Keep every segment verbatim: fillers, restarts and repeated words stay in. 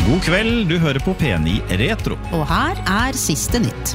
God kveld, du hører på P ni Retro. Og her er siste nytt.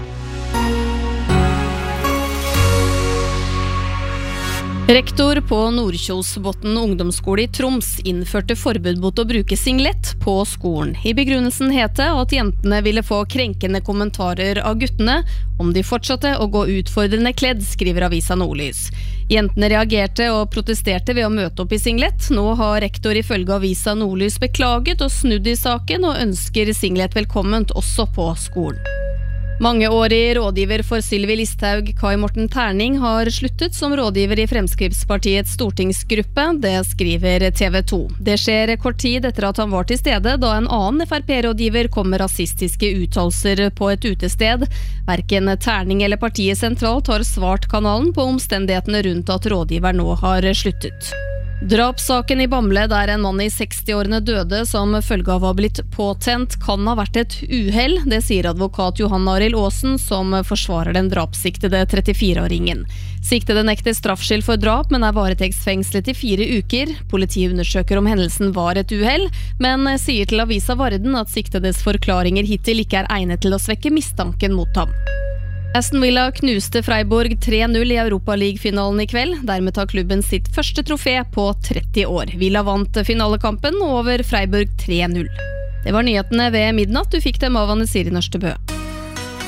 Rektor på Nordkjosbotn ungdomsskole i Troms innførte forbud mot å bruke singlet på skolen. I begrunnelsen het det at jentene ville få krenkende kommentarer av guttene om de fortsatte å gå utfordrende kledd, skriver avisa Nordlys. Jentene reagerte og protesterte ved å møte opp i singlet. Nå har rektor ifølge avisa Nordlys beklaget og snudd i saken og ønsker singlet velkomment også på skolen. Mangeårig rådgiver for Sylvi Listhaug, Kai Morten Terning, har sluttet som rådgiver i Fremskrittspartiets stortingsgruppe. Det skriver T V to. Det skjer kort tid etter at han var til stede da en annen F R P-rådgiver kom med rasistiske uttalelser på et utested. Hverken Terning eller partiet sentralt har svart kanalen på omstendighetene rundt at rådgiver nå har sluttet. Drapssaken i Bamble, der en mann i seksti-årene døde som følge av å ha blitt påtent, kan ha vært et uhell. Det sier advokat Johan Arild Aasen, som forsvarer den drapssiktede trettifire-åringen. Siktede nekter straffskyld for drap, men er varetektsfengslet i fire uker. Politiet undersøker om hendelsen var et uhell, men sier til avisa Varden at siktedes forklaringer hittil ikke er egnet til å svekke mistanken mot ham. Aston Villa knuste Freiburg tre null i Europa League-finalen i kveld. Dermed tar klubben sitt første trofé på tretti år. Villa vant finalekampen over Freiburg tre null. Det var nyhetene ved midnatt. Du fikk dem av Anne Siri Nørstebø.